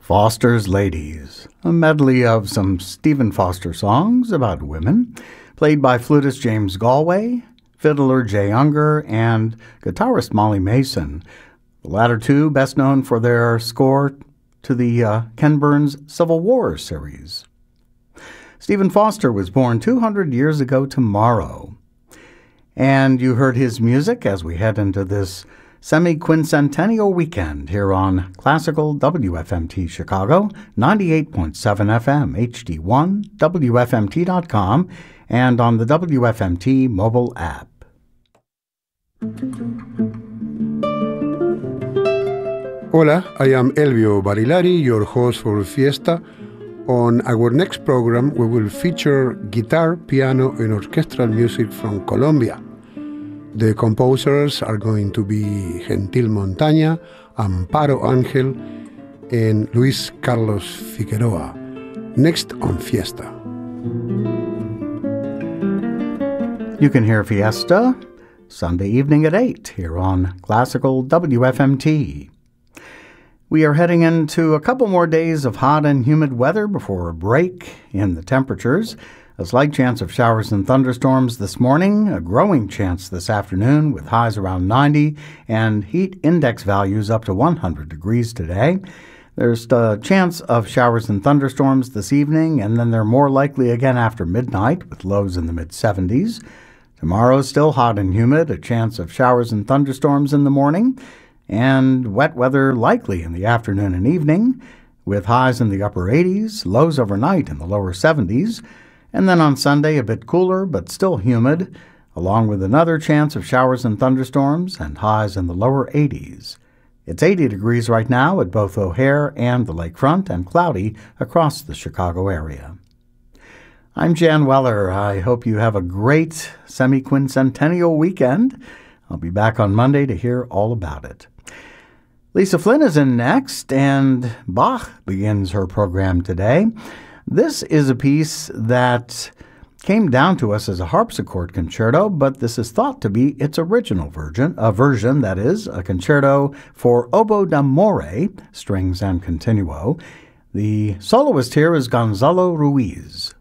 Foster's Ladies, a medley of some Stephen Foster songs about women, played by flutist James Galway, fiddler Jay Unger, and guitarist Molly Mason. The latter two best known for their score to the Ken Burns Civil War series. Stephen Foster was born 200 years ago tomorrow, and you heard his music as we head into this semi-quincentennial weekend here on Classical WFMT Chicago, 98.7 FM, HD1, WFMT.com, and on the WFMT mobile app. Hola, I am Elvio Barilari, your host for Fiesta. On our next program, we will feature guitar, piano, and orchestral music from Colombia. The composers are going to be Gentil Montaña, Amparo Ángel, and Luis Carlos Figueroa. Next on Fiesta. You can hear Fiesta Sunday evening at 8 here on Classical WFMT. We are heading into a couple more days of hot and humid weather before a break in the temperatures. A slight chance of showers and thunderstorms this morning, a growing chance this afternoon with highs around 90 and heat index values up to 100 degrees today. There's a chance of showers and thunderstorms this evening, and then they're more likely again after midnight with lows in the mid-70s. Tomorrow still hot and humid, a chance of showers and thunderstorms in the morning, and wet weather likely in the afternoon and evening with highs in the upper 80s, lows overnight in the lower 70s. And then on Sunday, a bit cooler, but still humid, along with another chance of showers and thunderstorms and highs in the lower 80s. It's 80 degrees right now at both O'Hare and the lakefront, and cloudy across the Chicago area. I'm Jan Weller. I hope you have a great semi-quincentennial weekend. I'll be back on Monday to hear all about it. Lisa Flynn is in next, and Bach begins her program today. This is a piece that came down to us as a harpsichord concerto, but this is thought to be its original version, that is, a concerto for oboe d'amore, strings and continuo. The soloist here is Gonzalo Ruiz.